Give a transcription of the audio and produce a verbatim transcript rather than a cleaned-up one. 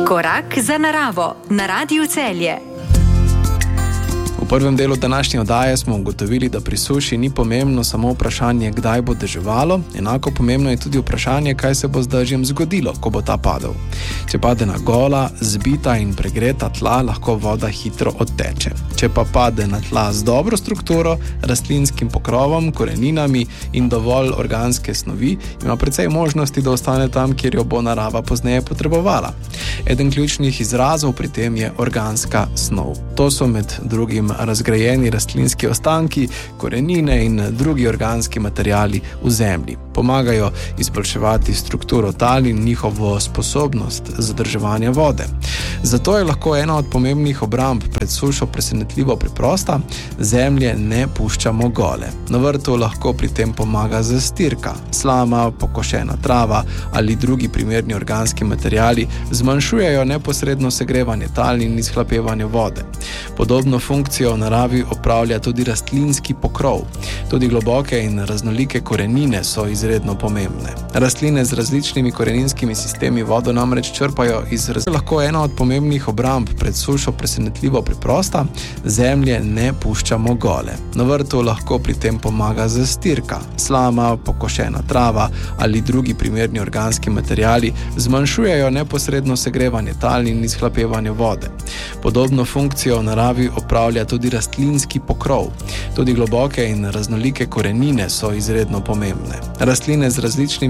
Korak za naravo na Radiu Celje. V prvem delu današnje oddaje smo ugotovili, da pri suši ni pomembno samo vprašanje, kdaj bo deževalo, enako pomembno je tudi vprašanje, kaj se bo z dežjem zgodilo, ko bo ta padel. Če pade na gola, zbita in pregreta tla, lahko voda hitro odteče. Če pa pade na tla z dobro strukturo, rastlinskim pokrovom, koreninami in dovolj organske snovi, ima precej možnosti, da ostane tam, kjer jo bo narava pozneje potrebovala. Eden ključnih izrazov pri tem je organska snov. To so med drugim razgrajeni rastlinski ostanki, korenine in drugi organski materiali v zemlji. Pomagajo izboljševati strukturo tal in njihovo sposobnost zadrževanja vode. Zato je lahko ena od pomembnih obramb pred sušo presenetljivo preprosta: zemlje ne puščamo gole. Na vrtu lahko pri tem pomaga zastirka. Slama, pokošena trava ali drugi primerni organski materiali zmanjšujejo neposredno segrevanje tal in izhlapevanje vode. Podobno funkcijo v naravi opravlja tudi rastlinski pokrov. Tudi globoke in raznolike korenine so izredno pomembne. Rastline z različnimi koreninskimi sistemi vodo namreč črpajo iz različnih. Lahko ena od pomembnih obramb pred sušo presenetljivo preprosta: zemlje ne puščamo gole. Na vrtu lahko pri tem pomaga zastirka. Slama, pokošena trava ali drugi primerni organski materiali zmanjšujejo neposredno segrevanje tal in izhlapevanje vode. Podobno funkcijo v naravi opravlja tudi rastlinski pokrov. Tudi globoke in raznolike korenine so izredno pomembne. Rastline z različnimi